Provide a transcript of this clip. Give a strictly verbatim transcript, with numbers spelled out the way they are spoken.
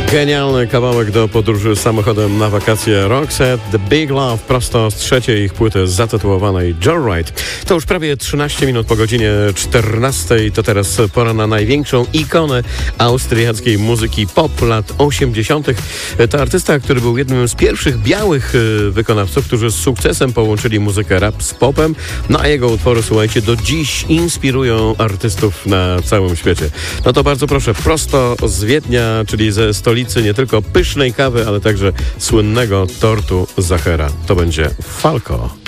Genialny kawałek do podróży samochodem na wakacje. Roxette, The Big Love, prosto z trzeciej ich płyty zatytułowanej Joyride. To już prawie trzynaście minut po godzinie czternastej. To teraz pora na największą ikonę austriackiej muzyki pop lat osiemdziesiątych. To artysta, który był jednym z pierwszych białych wykonawców, którzy z sukcesem połączyli muzykę rap z popem. No a jego utwory, słuchajcie, do dziś inspirują artystów na całym świecie. No to bardzo proszę, prosto z Wiednia, czyli ze stolicy nie tylko pysznej kawy, ale także słynnego tortu Zachera. To będzie Falco.